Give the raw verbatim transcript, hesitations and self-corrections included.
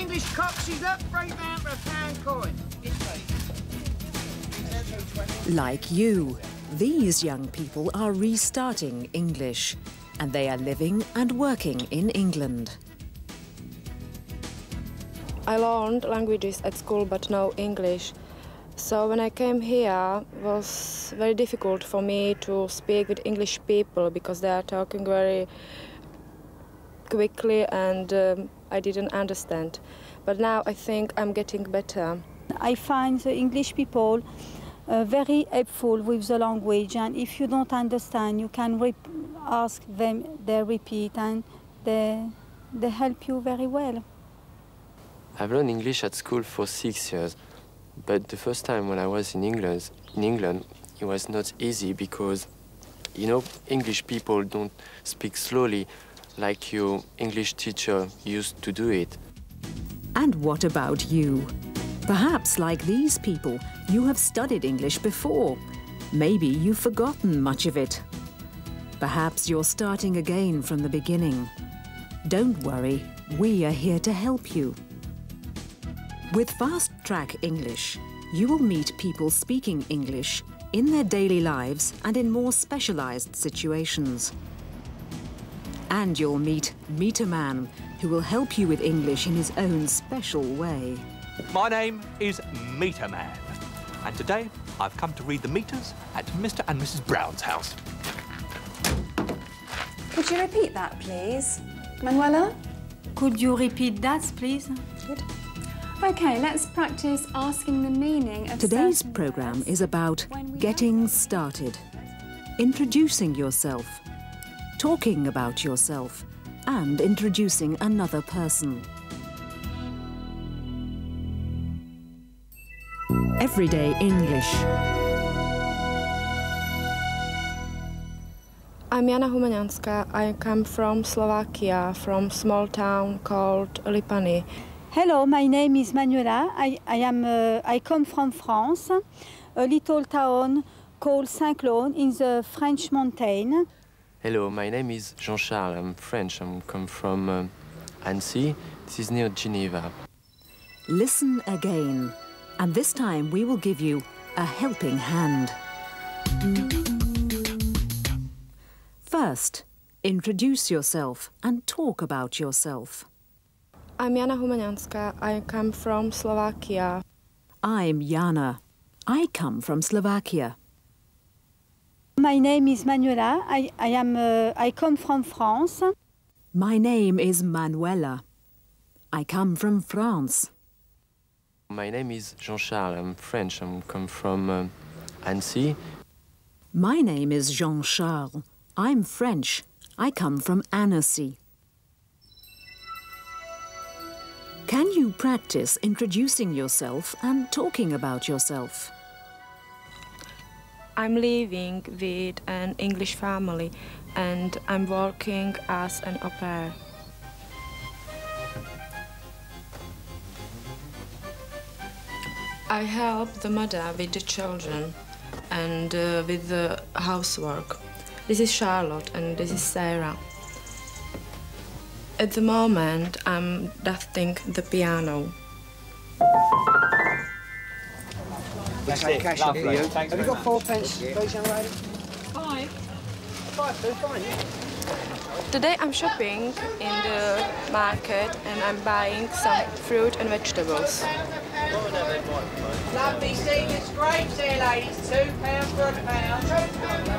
English cock, she's up, three pound for a pound coin. Like you, these young people are restarting English, and they are living and working in England. I learned languages at school, but no English. So when I came here, it was very difficult for me to speak with English people because they are talking very quickly and um, I didn't understand. But now I think I'm getting better. I find the English people uh, very helpful with the language, and if you don't understand, you can ask them, they repeat, and they, they help you very well. I've learned English at school for six years, but the first time when I was in England, in England, it was not easy because, you know, English people don't speak slowly like your English teacher used to do it. And what about you? Perhaps, like these people, you have studied English before. Maybe you've forgotten much of it. Perhaps you're starting again from the beginning. Don't worry, we are here to help you. With Fast Track English, you will meet people speaking English in their daily lives and in more specialized situations. And you'll meet Meter Man, who will help you with English in his own special way. My name is Meter Man, and today I've come to read the meters at Mister and Missus Brown's house. Could you repeat that, please? Manuela? Could you repeat that, please? Good. OK, let's practice asking the meaning of Today's programme is about getting started, introducing yourself, talking about yourself, and introducing another person. Everyday English. I'm Jana Humanianska. I come from Slovakia, from a small town called Lipany. Hello, my name is Manuela. I, I, am, uh, I come from France, a little town called Saint-Claude in the French mountain. Hello, my name is Jean-Charles. I'm French. I come from uh, Annecy. This is near Geneva. Listen again, and this time we will give you a helping hand. First, introduce yourself and talk about yourself. I'm Jana Humanianska. I come from Slovakia. I'm Jana. I come from Slovakia. My name is Manuela. I, I, am, uh, I come from France. My name is Manuela. I come from France. My name is Jean-Charles. I'm French. I come from uh, Annecy. My name is Jean-Charles. I'm French. I come from Annecy. Can you practice introducing yourself and talking about yourself? I'm living with an English family and I'm working as an au pair. I help the mother with the children and uh, with the housework. This is Charlotte and this is Sarah. At the moment, I'm dusting the piano. Let's take cash in for you. Have you got four pence, please, young lady? Five. Five, two, fine, yeah. Today I'm shopping in the market and I'm buying some fruit and vegetables. Lovely seedless grapes here, ladies. Two pounds for a pound.